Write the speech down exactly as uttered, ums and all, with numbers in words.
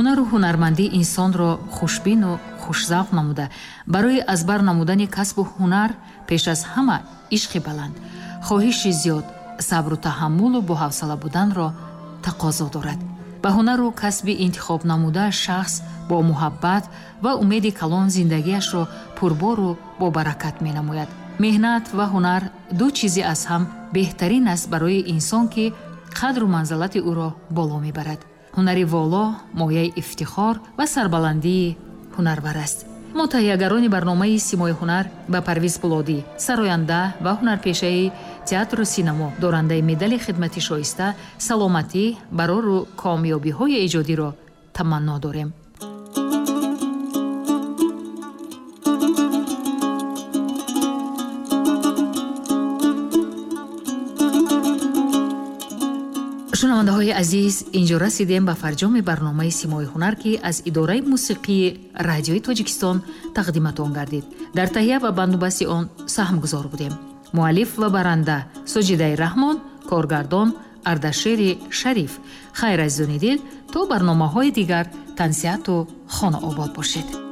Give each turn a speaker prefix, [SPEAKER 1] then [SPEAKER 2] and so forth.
[SPEAKER 1] ҳунару ҳунармандӣ инсонро хушбину хушзавқ намуда барои аз бар намудани касбу ҳунар пеш аз ҳама ишқи баланд, хоҳиши зиёд, сабру таҳаммулу боҳавсала буданро тақозо дорад. ба ҳунару касби интихоб намуда шахс бо муҳаббат ва умеди калон зиндагиашро пурбору бобаракат менамояд. меҳнат ва ҳунар ду чизе аз ҳам беҳтарин аст барои инсон, ки қадру манзалати ӯро боло мебарад. ҳунари воло мояи ифтихор ва сарбаландии ҳунарвар аст. мо таҳиягарони барномаи Симои ҳунар ба Парвиз Пулодӣ, сароянда ва ҳунарпешаи театру синамо, дорандаи медали хидмати шоиста, саломатӣ, барору комёбиҳои иҷодиро таманно дорем. шунавандаҳои азиз, инҷо расидем ба фарҷоми барномаи Симои ҳунар, ки аз идораи мусиқии радиои Тоҷикистон тақдиматон гардид. дар таҳия ва бандубасти он саҳмгузор будем. муаллиф ва баранда Соҷидаи Раҳмон, коргардон Ардашери Шариф. хайр азизони дил, то барномаҳои дигар тансиату хона обод бошед.